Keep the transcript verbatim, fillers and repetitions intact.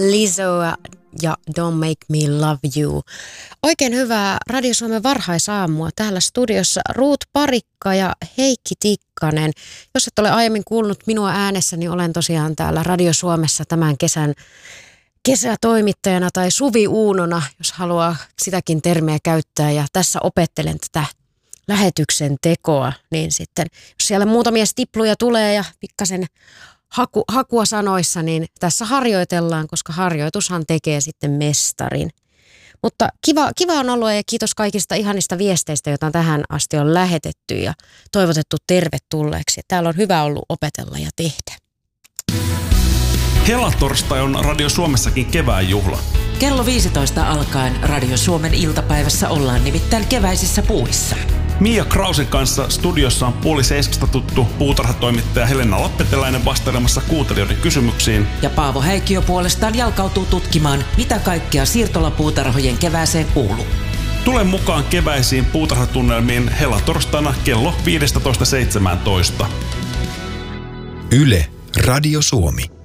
Lizzo ja Don't Make Me Love You. Oikein hyvää Radio Suomen varhaisaamua. Täällä studiossa Ruut Parikka ja Heikki Tikkanen. Jos et ole aiemmin kuullut minua äänessä, niin olen tosiaan täällä Radio Suomessa tämän kesän kesätoimittajana tai suviuunona, jos haluaa sitäkin termiä käyttää. Ja tässä opettelen tätä lähetyksen tekoa, niin sitten jos siellä muutamia stipluja tulee ja pikkasen haku, hakua sanoissa, niin tässä harjoitellaan, koska harjoitushan tekee sitten mestarin. Mutta kiva, kiva on ollut ja kiitos kaikista ihanista viesteistä, joita tähän asti on lähetetty ja toivotettu tervetulleeksi. Täällä on hyvä ollut opetella ja tehdä. Helatorstai on Radio Suomessakin kevään juhla. Kello viisitoista alkaen Radio Suomen iltapäivässä ollaan nimittäin keväisissä puissa. Mia Krausen kanssa studiossa on puoli seiskasta tuttu puutarhatoimittaja Helena Lappeteläinen vastailemassa kuuntelijoiden kysymyksiin. Ja Paavo Häikkiö puolestaan jalkautuu tutkimaan, mitä kaikkea siirtolapuutarhojen kevääseen kuuluu. Tule mukaan keväisiin puutarhatunnelmiin helatorstaina kello viisitoista seitsemäntoista. Yle, Radio Suomi.